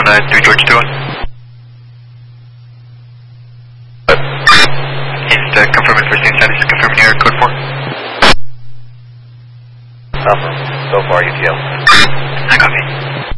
3 George 2 1. He's confirming first name status, confirming your code 4. Alpha, so far UTL. I copy.